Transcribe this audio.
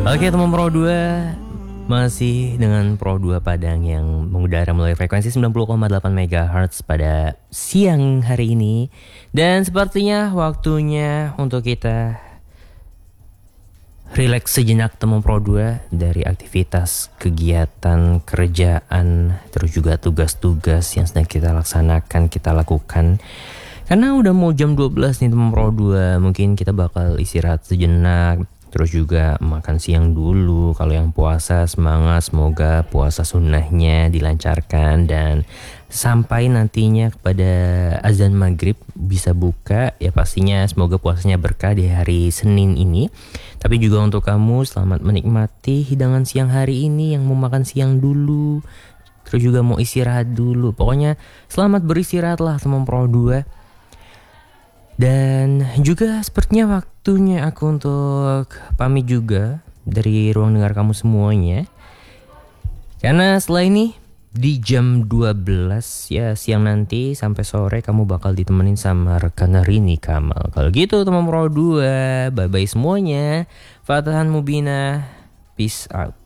Oke teman Pro 2, masih dengan Pro 2 Padang yang mengudara melalui frekuensi 90,8 MHz pada siang hari ini. Dan sepertinya waktunya untuk kita relax sejenak teman Pro 2 dari aktivitas, kegiatan, kerjaan, terus juga tugas-tugas yang sedang kita laksanakan, kita lakukan. Karena udah mau jam 12 nih teman Pro 2, mungkin kita bakal istirahat sejenak. Terus juga makan siang dulu. Kalau yang puasa semangat, semoga puasa sunnahnya dilancarkan. Dan sampai nantinya kepada azan maghrib bisa buka. Ya pastinya semoga puasanya berkah di hari Senin ini. Tapi juga untuk kamu selamat menikmati hidangan siang hari ini. Yang mau makan siang dulu, terus juga mau istirahat dulu. Pokoknya selamat beristirahat lah teman Pro 2. Dan juga sepertinya waktunya aku untuk pamit juga dari ruang dengar kamu semuanya. Karena setelah ini di jam 12 ya siang nanti sampai sore kamu bakal ditemenin sama rekan Rini Kamal. Kalau gitu teman Pro 2, bye-bye semuanya. Fatahan Mubina, peace out.